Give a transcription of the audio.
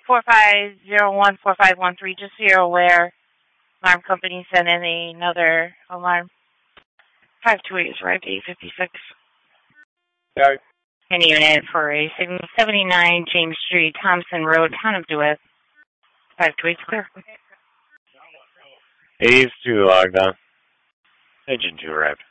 45014513, just so you're aware. Alarm company sent in another alarm. 528 is arrived, 856. Sorry. Any unit for a 79 James Street, Thompson Road, Town of DeWitt. 528 clear. 82 logged on. Engine 2 arrived.